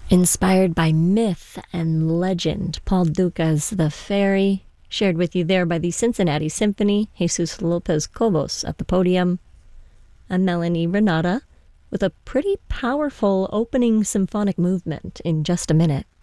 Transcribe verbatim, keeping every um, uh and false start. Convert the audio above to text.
Inspired by myth and legend, Paul Dukas' The Fairy, shared with you there by the Cincinnati Symphony, Jesus Lopez Cobos at the podium, and Melanie Renata with a pretty powerful opening symphonic movement in just a minute.